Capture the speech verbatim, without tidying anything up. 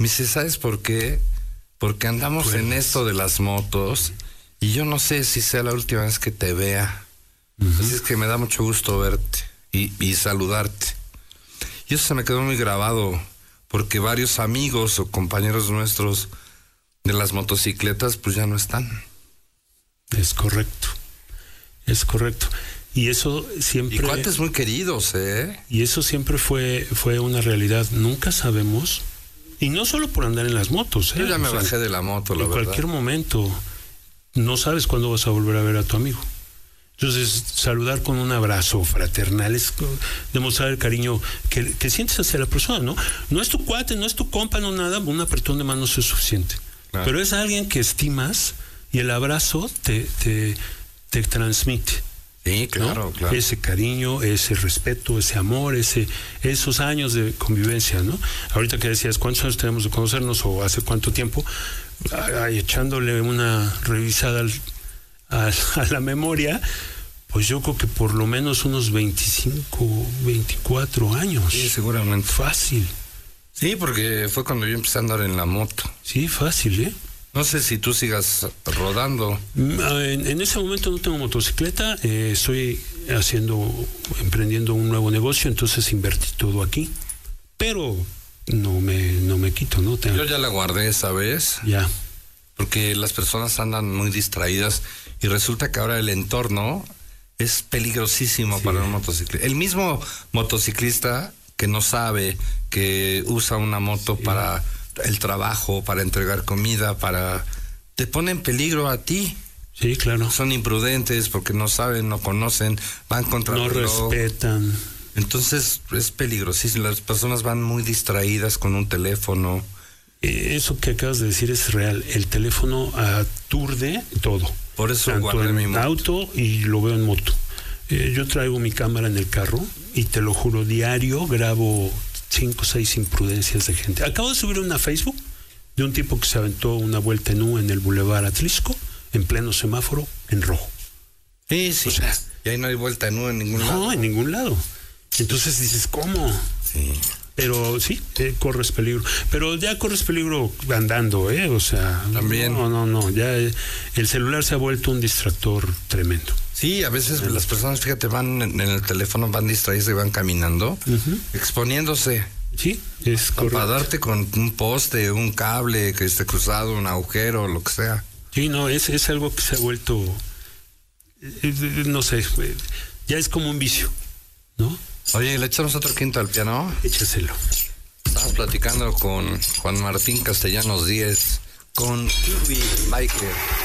Me dice, ¿sabes por qué? Porque andamos pues... en esto de las motos y yo no sé si sea la última vez que te vea. Uh-huh. Así es que me da mucho gusto verte y, y saludarte. Y eso se me quedó muy grabado porque varios amigos o compañeros nuestros de las motocicletas pues ya no están. Es correcto, es correcto. Y eso siempre... Y cuates muy queridos, ¿eh? Y eso siempre fue, fue una realidad. Nunca sabemos, y no solo por andar en las motos, ¿eh? Yo ya me o sea, bajé de la moto, la en verdad. En cualquier momento, no sabes cuándo vas a volver a ver a tu amigo. Entonces, saludar con un abrazo fraternal es demostrar el cariño que, que sientes hacia la persona, ¿no? No es tu cuate, no es tu compa, no nada, un apretón de manos es suficiente. Claro. Pero es alguien que estimas y el abrazo te, te, te transmite. Sí, claro, ¿no? claro. Ese cariño, ese respeto, ese amor, ese, esos años de convivencia, ¿no? Ahorita que decías, ¿cuántos años tenemos de conocernos o hace cuánto tiempo? Ay, echándole una revisada al, a, a la memoria, pues yo creo que por lo menos unos veinticinco, veinticuatro años. Sí, seguramente. Fácil. Sí, porque fue cuando yo empecé a andar en la moto. Sí, fácil, ¿eh? No sé si tú sigas rodando. En, en ese momento no tengo motocicleta, eh, estoy haciendo, emprendiendo un nuevo negocio, entonces invertí todo aquí, pero no me, no me quito, ¿no? Tengo... Yo ya la guardé, ¿sabes? Ya. Porque las personas andan muy distraídas y resulta que ahora el entorno es peligrosísimo, sí, para un motociclista. El mismo motociclista que no sabe, que usa una moto, sí, para el trabajo, para entregar comida, para... te pone en peligro a ti. Sí, claro. Son imprudentes porque no saben, no conocen, van contra no el reloj. respetan. Entonces es peligrosísimo. Las personas van muy distraídas con un teléfono. Eso que acabas de decir es real. El teléfono aturde todo. Por eso tanto guardé en mi moto. auto y lo veo en moto. Eh, yo traigo mi cámara en el carro y te lo juro, diario grabo cinco o seis imprudencias de gente. Acabo de subir una Facebook de un tipo que se aventó una vuelta en U en el Boulevard Atlisco, en pleno semáforo, en rojo. Sí, sí. O sea, y ahí no hay vuelta en U en ningún no, lado. No, en ningún lado. Entonces dices, ¿cómo? Sí. Pero sí, eh, corres peligro. Pero ya corres peligro andando, ¿eh? O sea... También. No, no, no. Ya eh, el celular se ha vuelto un distractor tremendo. Sí, a veces sí, las personas, fíjate, van en el teléfono, van distraídas y van caminando, uh-huh, exponiéndose. Sí, es correcto. Para darte con un poste, un cable que esté cruzado, un agujero, lo que sea. Sí, no, es, es algo que se ha vuelto, eh, no sé, ya es como un vicio, ¿no? Oye, ¿le echamos otro quinto al piano? Échaselo. Estamos platicando con Juan Martín Castellanos Díez, con Kirby Biker.